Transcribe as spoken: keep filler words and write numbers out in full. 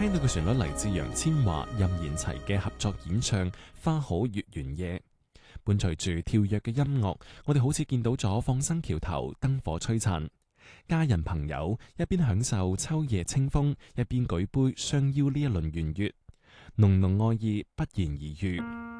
聽到嘅旋律嚟自楊千嬅、任賢齊嘅合作演唱《花好月圓夜》，伴隨住跳躍嘅音樂，我哋好似見到咗放生橋頭燈火璀璨，家人朋友一邊享受秋夜清風，一邊舉杯相邀呢一輪圓月，濃濃愛意不言而喻。